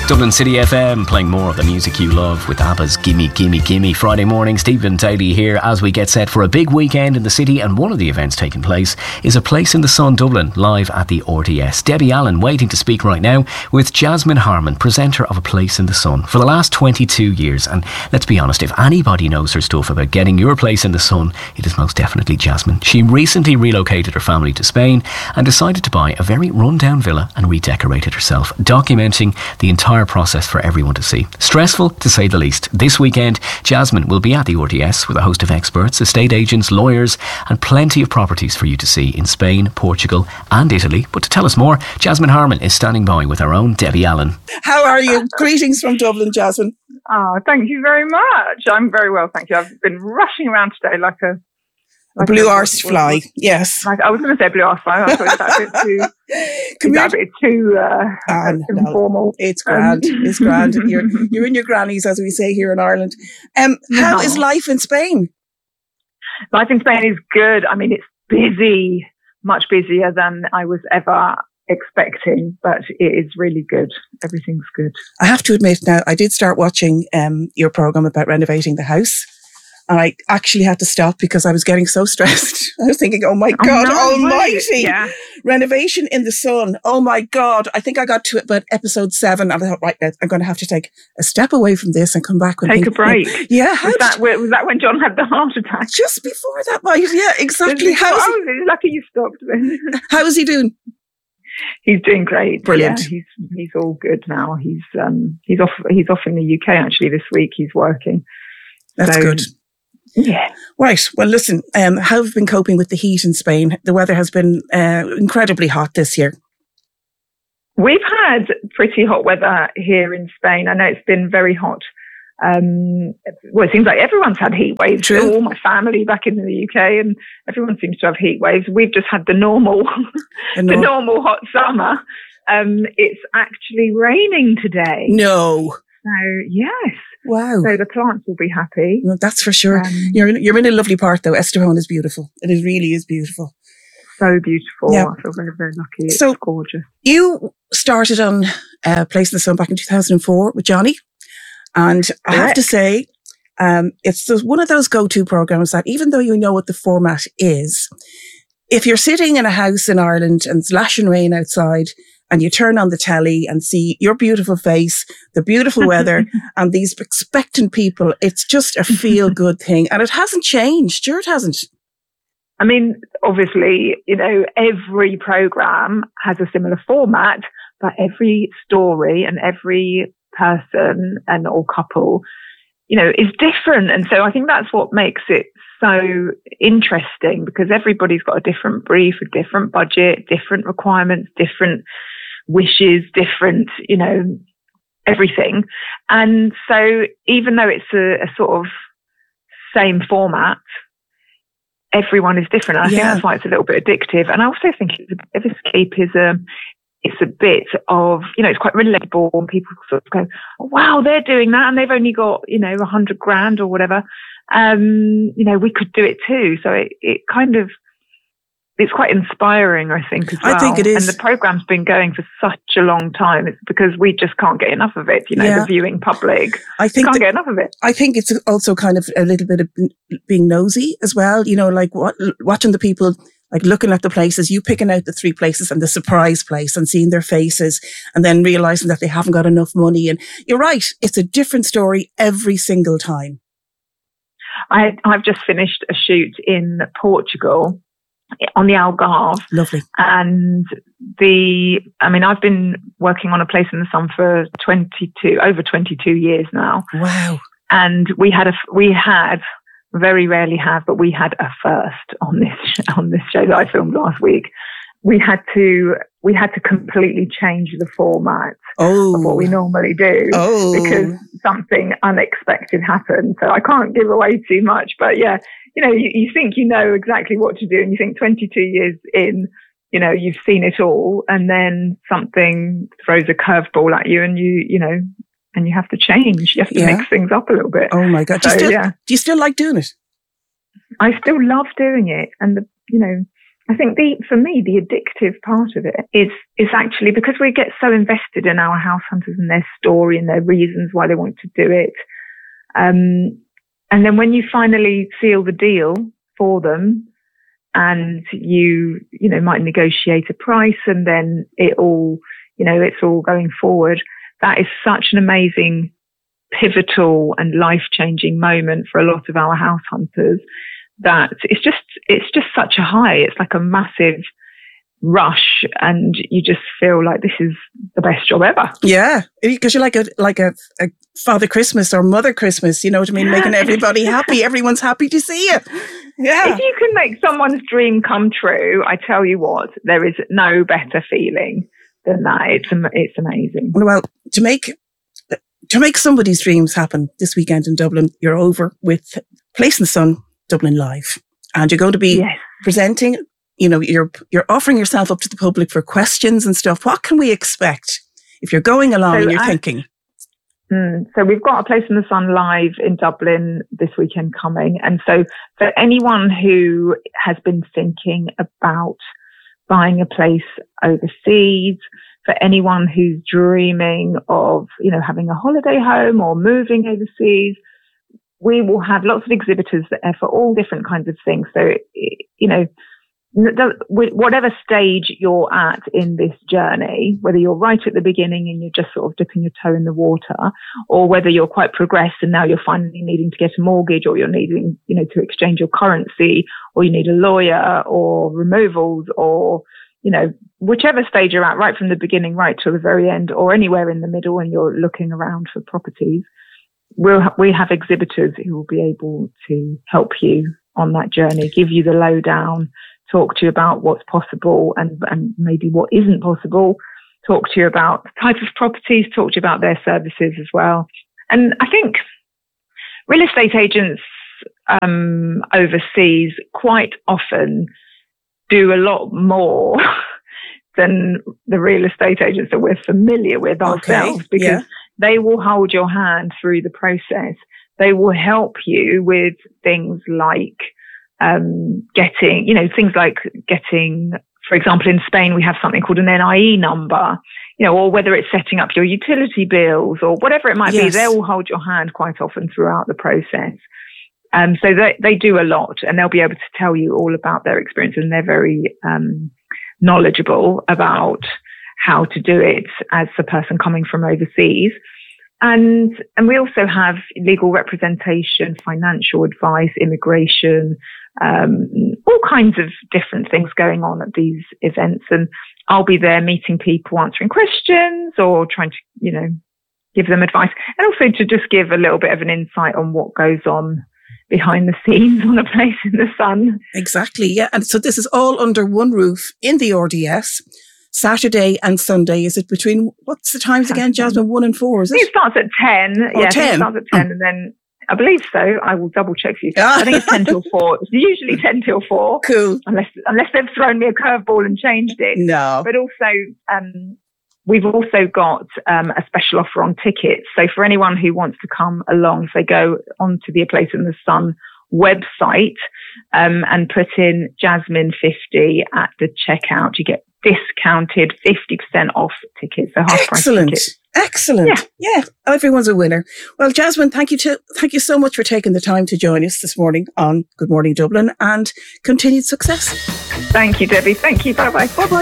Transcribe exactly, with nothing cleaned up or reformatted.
Dublin City F M, playing more of the music you love with ABBA's Gimme Gimme Gimme. Friday morning, Stephen Daly here as we get set for a big weekend in the city, and one of the events taking place is A Place in the Sun Dublin, live at the R T S. Debbie Allen waiting to speak right now with Jasmine Harmon, presenter of A Place in the Sun for the last twenty-two years. And let's be honest, if anybody knows her stuff about getting your place in the sun, it is most definitely Jasmine. She recently relocated her family to Spain and decided to buy a very run-down villa and redecorate it herself, documenting the entire process for everyone to see. Stressful, to say the least. This weekend, Jasmine will be at the R T S with a host of experts, estate agents, lawyers, and plenty of properties for you to see in Spain, Portugal, and Italy. But to tell us more, Jasmine Harmon is standing by with our own Debbie Allen. How are you? Greetings from Dublin, Jasmine. Oh, thank you very much. I'm very well, thank you. I've been rushing around today like a... Like a blue arse fly, yes. Like, I was going to say blue arse fly. I thought it was a bit too, Commute- a bit too uh, uh, informal. No, it's grand. Um, it's grand. You're you're in your grannies, as we say here in Ireland. Um, how no. is life in Spain? Life in Spain is good. I mean, it's busy, much busier than I was ever expecting, but it is really good. Everything's good. I have to admit now, I did start watching um, your programme about renovating the house. And I actually had to stop because I was getting so stressed. I was thinking, oh my God, oh, no, almighty. Yeah. Renovation in the sun. Oh my God. I think I got to about episode seven. And I thought, right, now I'm going to have to take a step away from this and come back. When take people, a break. Yeah. Was that, was that when John had the heart attack? Just before that, right? Yeah, exactly. How is he? Oh, lucky you stopped then. How is he doing? He's doing great. Brilliant. Yeah, he's he's all good now. He's um he's off he's off in the U K actually this week. He's working. That's so, good. Yeah. Right. Well, listen, um, how have you been coping with the heat in Spain? The weather has been uh, incredibly hot this year. We've had pretty hot weather here in Spain. I know it's been very hot. Um, well, it seems like everyone's had heat waves. True. All my family back in the U K, and everyone seems to have heat waves. We've just had the normal, the, the normal hot summer. Um, it's actually raining today. No. So, yes. Wow. So the plants will be happy. Well, that's for sure. Um, you're, in, you're in a lovely part though. Estepona is beautiful. It is, really is beautiful. So beautiful. Yeah. I feel very, very lucky. It's so gorgeous. You started on uh, Place in the Sun back in two thousand four with Johnny. And Correct. I have to say, um, it's one of those go-to programs that even though you know what the format is, if you're sitting in a house in Ireland and it's lashing rain outside, and you turn on the telly and see your beautiful face, the beautiful weather, and these expectant people, it's just a feel-good thing. And it hasn't changed. Sure, it hasn't. I mean, obviously, you know, every programme has a similar format, but every story and every person and or couple, you know, is different. And so I think that's what makes it so interesting, because everybody's got a different brief, a different budget, different requirements, different wishes, different, you know, everything. And so even though it's a, a sort of same format, everyone is different. I yeah. think that's why it's a little bit addictive. And I also think it's a, escapism. It's a bit of, you know, it's quite relatable, and people sort of go, oh, wow, they're doing that and they've only got, you know, a hundred grand or whatever. Um, you know, we could do it too. So it, it kind of, it's quite inspiring, I think, as well. I think it is. And the programme's been going for such a long time. It's because we just can't get enough of it, you know, yeah. the viewing public. I think can't that, get enough of it. I think it's also kind of a little bit of being nosy as well, you know, like what, watching the people, like looking at the places, you picking out the three places and the surprise place and seeing their faces and then realising that they haven't got enough money. And you're right, it's a different story every single time. I, I've just finished a shoot in Portugal on the Algarve. Lovely. And the, I mean, I've been working on A Place in the Sun for twenty-two, over twenty-two years now. Wow. And we had a, we had, very rarely have, but we had a first on this, on this show that I filmed last week. We had to, we had to completely change the format oh. of what we normally do oh. because something unexpected happened. So I can't give away too much, but yeah, you know, you, you think you know exactly what to do, and you think twenty-two years in, you know, you've seen it all, and then something throws a curveball at you, and you, you know, and you have to change. You have to yeah. mix things up a little bit. Oh my God! So, do, you still, yeah. do you still like doing it? I still love doing it, and the, you know, I think the, for me, the addictive part of it is, is actually because we get so invested in our house hunters and their story and their reasons why they want to do it. Um, and then when you finally seal the deal for them and you, you know, might negotiate a price and then it all, you know, it's all going forward. That is such an amazing, pivotal and life-changing moment for a lot of our house hunters. That it's just, it's just such a high. It's like a massive rush and you just feel like this is the best job ever. Yeah. Because you're like a, like a, a Father Christmas or Mother Christmas, you know what I mean? Yeah. Making everybody happy. Everyone's happy to see you. Yeah. If you can make someone's dream come true, I tell you what, there is no better feeling than that. It's, it's amazing. Well, to make, to make somebody's dreams happen this weekend in Dublin, you're over with Place in the Sun Dublin Live, and you're going to be yes. presenting, you know, you're you're offering yourself up to the public for questions and stuff. What can we expect if you're going along so and you're I, thinking? Mm, so we've got a Place in the Sun Live in Dublin this weekend coming. And so for anyone who has been thinking about buying a place overseas, for anyone who's dreaming of, you know, having a holiday home or moving overseas, we will have lots of exhibitors there for all different kinds of things. So, you know, whatever stage you're at in this journey, whether you're right at the beginning and you're just sort of dipping your toe in the water, or whether you're quite progressed and now you're finally needing to get a mortgage, or you're needing, you know, to exchange your currency, or you need a lawyer or removals, or, you know, whichever stage you're at, right from the beginning, right till the very end, or anywhere in the middle and you're looking around for properties. We'll, we have exhibitors who will be able to help you on that journey, give you the lowdown, talk to you about what's possible and, and maybe what isn't possible, talk to you about the type of properties, talk to you about their services as well. And I think real estate agents um, overseas quite often do a lot more than the real estate agents that we're familiar with ourselves, okay. because yeah. they will hold your hand through the process. They will help you with things like um, getting, you know, things like getting, for example, in Spain, we have something called an N I E number, you know, or whether it's setting up your utility bills or whatever it might yes. be, they will hold your hand quite often throughout the process. Um, so they, they do a lot, and they'll be able to tell you all about their experience, and they're very um, knowledgeable about how to do it as a person coming from overseas. And, and we also have legal representation, financial advice, immigration, um, all kinds of different things going on at these events. And I'll be there meeting people, answering questions or trying to, you know, give them advice, and also to just give a little bit of an insight on what goes on behind the scenes on a Place in the Sun. Exactly. Yeah. And so this is all under one roof in the R D S. Saturday and Sunday. Is it between, what's the times again, Jasmine? One and four, is it? I think it starts at ten. Oh, yeah, ten. I think it starts at ten, and then I believe so. I will double check for you. I think it's ten till four. It's usually ten till four. Cool. Unless unless they've thrown me a curveball and changed it. No. But also, um, we've also got um, a special offer on tickets. So for anyone who wants to come along, if they go onto the A Place in the Sun website um, and put in Jasmine fifty at the checkout, you get discounted fifty percent off tickets, so half price tickets. Excellent. Yeah. yeah, everyone's a winner. Well, Jasmine, thank you to thank you so much for taking the time to join us this morning on Good Morning Dublin, and continued success. Thank you, Debbie. Thank you. Bye bye. Bye bye.